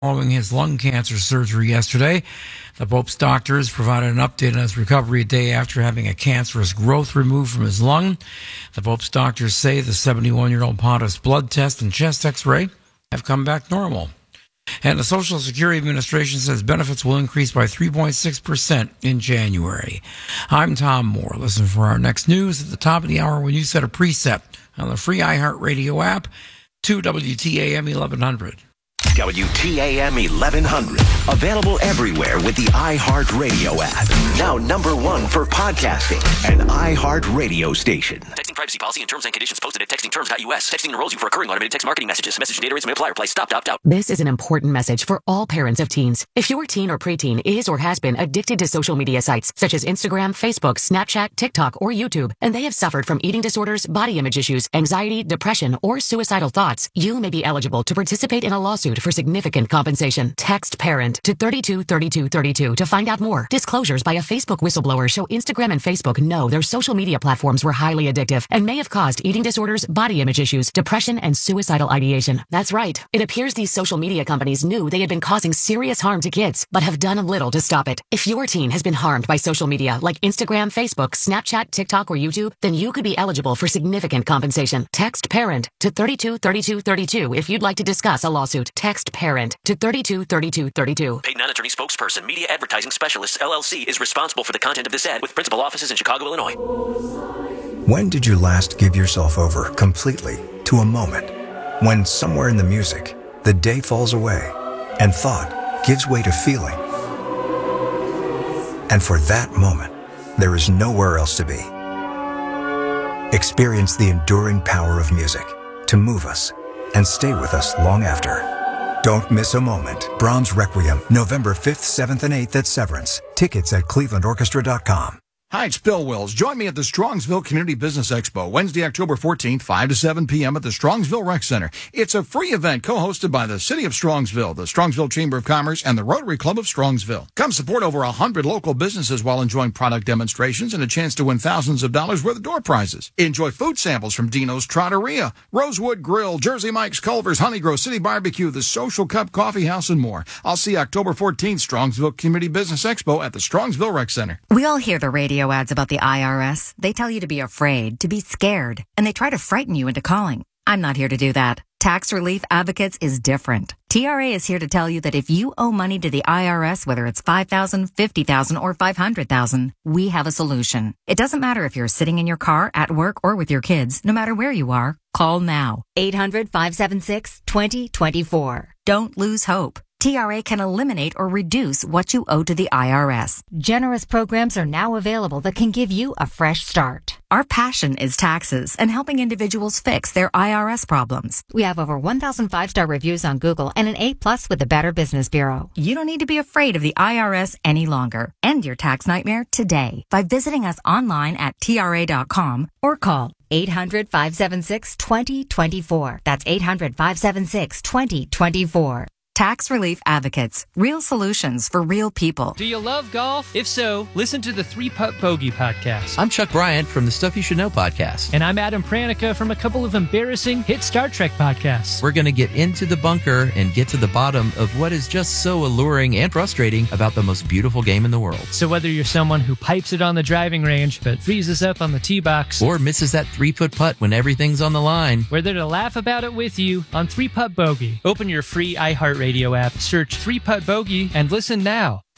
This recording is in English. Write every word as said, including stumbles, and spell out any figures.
following his lung cancer surgery yesterday. The Pope's doctors provided an update on his recovery a day after having a cancerous growth removed from his lung. The Pope's doctors say the seventy-one-year-old pontiff's blood test and chest x-ray have come back normal. And the Social Security Administration says benefits will increase by three point six percent in January. I'm Tom Moore. Listen for our next news at the top of the hour when you set a preset on the free iHeartRadio app to W T A M eleven hundred. W T A M eleven hundred. Available everywhere with the iHeartRadio app. Now number one for podcasting. An iHeartRadio station. Texting privacy policy and terms and conditions posted at texting terms dot U S. Texting enrolls you for recurring automated text marketing messages. Message and data rates may apply. Reply stop, opt out. This is an important message for all parents of teens. If your teen or preteen is or has been addicted to social media sites such as Instagram, Facebook, Snapchat, TikTok, or YouTube, and they have suffered from eating disorders, body image issues, anxiety, depression, or suicidal thoughts, you may be eligible to participate in a lawsuit for significant compensation. Text PARENT to thirty-two thirty-two thirty-two to find out more. Disclosures by a Facebook whistleblower show Instagram and Facebook know their social media platforms were highly addictive and may have caused eating disorders, body image issues, depression, and suicidal ideation. That's right. It appears these social media companies knew they had been causing serious harm to kids, but have done little to stop it. If your teen has been harmed by social media like Instagram, Facebook, Snapchat, TikTok, or YouTube, then you could be eligible for significant compensation. Text PARENT to thirty-two thirty-two thirty-two if you'd like to discuss a lawsuit. Text PARENT to thirty-two thirty-two thirty-two. Paid non-attorney spokesperson, Media Advertising Specialists, L L C, is responsible for the content of this ad with principal offices in Chicago, Illinois. When did you last give yourself over completely to a moment when somewhere in the music, the day falls away and thought gives way to feeling? And for that moment, there is nowhere else to be. Experience the enduring power of music to move us and stay with us long after. Don't miss a moment. Brahms Requiem, November fifth, seventh, and eighth at Severance. Tickets at cleveland orchestra dot com. Hi, it's Bill Wills. Join me at the Strongsville Community Business Expo, Wednesday, October fourteenth, five to seven p.m. at the Strongsville Rec Center. It's a free event co-hosted by the City of Strongsville, the Strongsville Chamber of Commerce, and the Rotary Club of Strongsville. Come support over one hundred local businesses while enjoying product demonstrations and a chance to win thousands of dollars worth of door prizes. Enjoy food samples from Dino's Trattoria, Rosewood Grill, Jersey Mike's, Culver's, Honeygrow, City Barbecue, the Social Cup Coffee House, and more. I'll see you October fourteenth, Strongsville Community Business Expo at the Strongsville Rec Center. We all hear the radio ads about the I R S. They tell you to be afraid, to be scared, and they try to frighten you into calling. I'm not here to do that. Tax Relief Advocates is different. T R A is here to tell you that if you owe money to the I R S, whether it's five thousand dollars, fifty thousand dollars, or five hundred thousand dollars, we have a solution. It doesn't matter if you're sitting in your car, at work, or with your kids. No matter where you are, call now. eight hundred, five seven six, two zero two four. Don't lose hope. T R A can eliminate or reduce what you owe to the I R S. Generous programs are now available that can give you a fresh start. Our passion is taxes and helping individuals fix their I R S problems. We have over one thousand five-star reviews on Google and an A plus with the Better Business Bureau. You don't need to be afraid of the I R S any longer. End your tax nightmare today by visiting us online at T R A dot com or call eight hundred, five seven six, two zero two four. That's eight hundred, five seven six, two zero two four. Tax Relief Advocates. Real solutions for real people. Do you love golf? If so, listen to the Three Putt Bogey podcast. I'm Chuck Bryant from the Stuff You Should Know podcast. And I'm Adam Pranica from a couple of embarrassing hit Star Trek podcasts. We're going to get into the bunker and get to the bottom of what is just so alluring and frustrating about the most beautiful game in the world. So whether you're someone who pipes it on the driving range but freezes up on the tee box, or misses that three-putt putt when everything's on the line, we're there to laugh about it with you on Three Putt Bogey. Open your free iHeartRadio app, search Three Putt Bogey, and listen now.